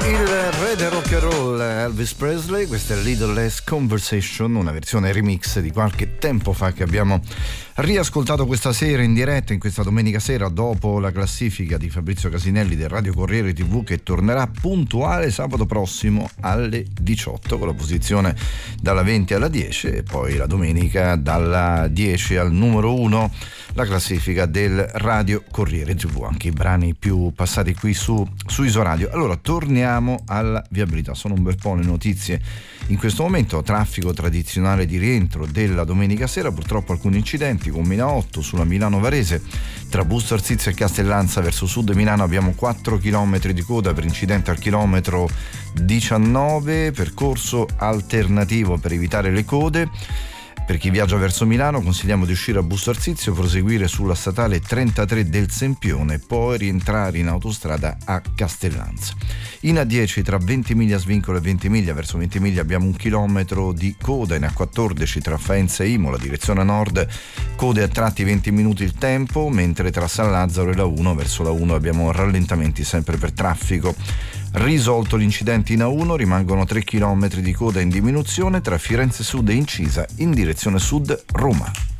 Il re del rock and roll Elvis Presley, questa è Little Less Conversation, una versione remix di qualche tempo fa che abbiamo riascoltato questa sera in diretta, in questa domenica sera, dopo la classifica di Fabrizio Casinelli del Radio Corriere TV, che tornerà puntuale sabato prossimo alle 18 con la posizione dalla 20 alla 10, e poi la domenica dalla 10 al numero 1 la classifica del Radio Corriere TV, anche i brani più passati qui su Isoradio. Allora torniamo alla viabilità, sono un bel po' le notizie in questo momento. Traffico tradizionale di rientro della domenica sera, purtroppo alcuni incidenti con Mina 8 sulla Milano Varese, tra Busto Arsizio e Castellanza verso sud Milano abbiamo 4 km di coda per incidente al chilometro 19, percorso alternativo per evitare le code. Per chi viaggia verso Milano consigliamo di uscire a Busto Arsizio, proseguire sulla statale 33 del Sempione, poi rientrare in autostrada a Castellanza. In A10 tra Ventimiglia Svincolo e Ventimiglia verso Ventimiglia abbiamo 1 chilometro di coda, in A14 tra Faenza e Imola direzione nord code a tratti 20 minuti il tempo, mentre tra San Lazzaro e la 1 verso la 1 abbiamo rallentamenti sempre per traffico. Risolto l'incidente in A1, rimangono 3 km di coda in diminuzione tra Firenze Sud e Incisa in direzione sud Roma.